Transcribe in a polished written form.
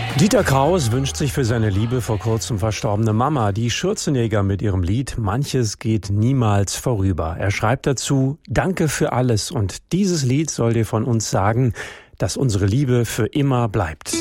Dieter Kraus wünscht sich für seine liebe vor kurzem verstorbene Mama die Schürzenjäger mit ihrem Lied "Manches geht niemals vorüber". Er schreibt dazu: Danke für alles, und dieses Lied soll dir von uns sagen, dass unsere Liebe für immer bleibt.